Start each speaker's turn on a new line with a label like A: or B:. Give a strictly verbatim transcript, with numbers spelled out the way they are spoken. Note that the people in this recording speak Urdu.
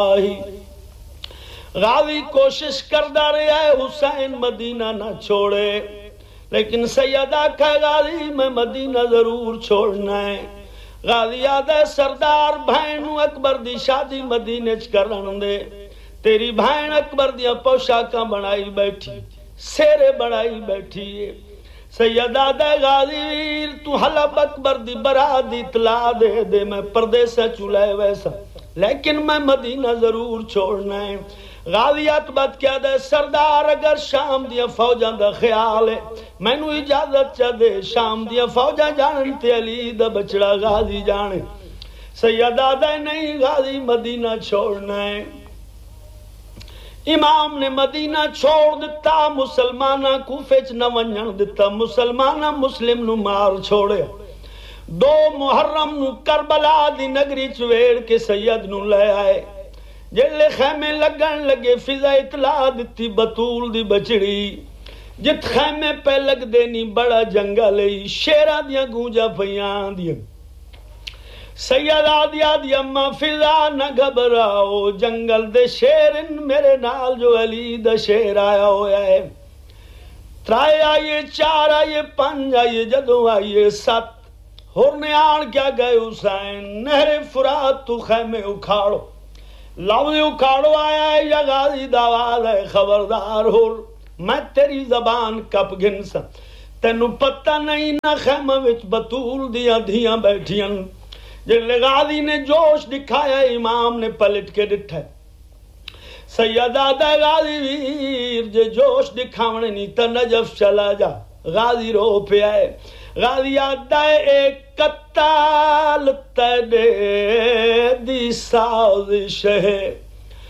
A: غازی کوشش کردا رہا ہے حسین مدینہ نہ چھوڑے، لیکن سیدہ کہ غازی میں مدینہ ضرور چھوڑنا ہے۔ غازی آدھے سردار بھائنو اکبر دی شادی مدینے چ کرن دے، تیری بھائن اکبر دیا پوشاکاں بنائی بیٹھی، سیرے بنائی بیٹھی ہے۔ سیدہ دے غازی ویر تو حلب اکبر دی برات دی اطلاع دے دے، میں پردیسہ چلائے ویسا لیکن میں مدینہ ضرور چھوڑنا ہے۔ غازی اکبر کیا دے سردار اگر شام دیا فوجاں دا خیال ہے میں نو اجازت چا دے، شام دیا فوجاں جانن تے علی دا بچڑا غازی جانے۔ سیدہ دے نہیں غازی مدینہ چھوڑنا ہے۔ امام نے مدینہ چھوڑ دیتا، مسلمانہ کوفے چ نہ ونجن دیتا، مسلمانہ مسلم نو مار چھوڑے۔ دو محرم نو کربلا دی نگری چویڑ کے سید نو لے آئے، جلے خیمے لگن لگے فضا اطلاع دیتی بطول دی بچڑی، جت خیمے پہ لگ دینی بڑا جنگل ہے، شیرہ دیا گونجا پیان دیا۔ سید آدھی آدھی اماں فضا نہ گھبراؤ، جنگل دے شیرن میرے نال جو علی دا شیر آیا ہویا ہے۔ ترائے آئیے، چار آئیے، پنج آئیے، جدوں آئیے سات، ہرنے آن کیا گئے حسین، نہر فرات تو خیمے اکھاڑو، لفظ اکھاڑو آیا ہے یا غازی دعواد ہے، خبردار ہور میں تیری زبان کپ گنسا، تینو پتہ نہیں نہ خیمہ وچ بطول دیا دھیاں بیٹھیاں۔ جلے غازی نے جوش دکھایا امام نے پلٹ کے ڈٹھا، سیدہ دے غازی ویر جے جوش دکھاونے نہیں تا نجف چلا جا، غازی رو پہ آئے۔ غازی آدھا ہے ایک قتال تیرے دی سازش ہے،